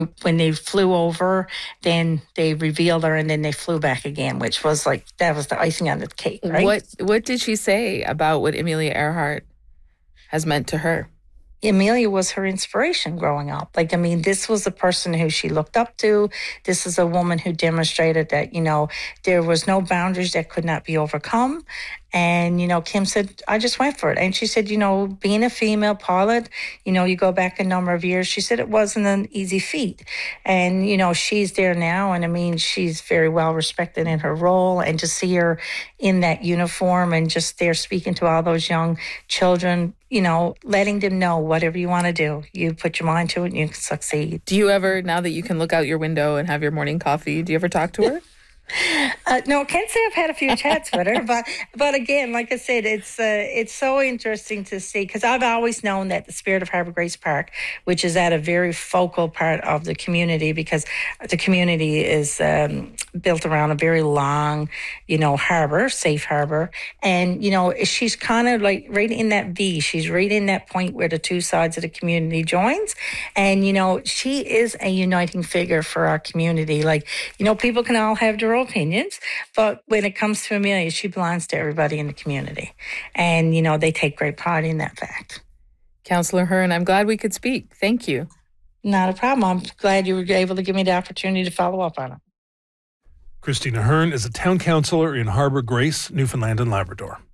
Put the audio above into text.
When they flew over, then they revealed her and then they flew back again, which was like, that was the icing on the cake, right? What did she say about what Amelia Earhart has meant to her? Amelia was her inspiration growing up. Like, I mean, this was a person who she looked up to. This is a woman who demonstrated that, there was no boundaries that could not be overcome. And, Kim said, I just went for it. And she said, being a female pilot, you go back a number of years, she said it wasn't an easy feat. And, she's there now. And I mean, she's very well respected in her role. And to see her in that uniform and just there speaking to all those young children, letting them know whatever you want to do, you put your mind to it and you can succeed. Do you ever, now that you can look out your window and have your morning coffee, do you ever talk to her? No, I can't say I've had a few chats with her, but again, like I said, it's so interesting to see because I've always known that the Spirit of Harbour Grace Park, which is at a very focal part of the community, because the community is built around a very long, harbour, safe harbour, and she's kind of like right in that V. She's right in that point where the two sides of the community joins, and she is a uniting figure for our community. Like people can all have their own opinions, but when it comes to Amelia, she belongs to everybody in the community. And, they take great pride in that fact. Councillor Hearn, I'm glad we could speak. Thank you. Not a problem. I'm glad you were able to give me the opportunity to follow up on it. Christina Hearn is a town councillor in Harbour Grace, Newfoundland and Labrador.